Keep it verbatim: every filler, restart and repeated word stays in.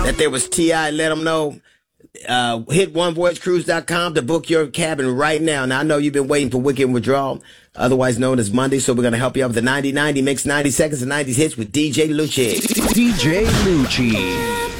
that there was T I. Let them know. Uh, hit one voice cruise dot com to book your cabin right now. Now, I know you've been waiting for Weekend Withdrawal, otherwise known as Monday, so we're going to help you out with the ninety ninety mix, ninety seconds of nineties hits with D J Lucci. D J Lucci.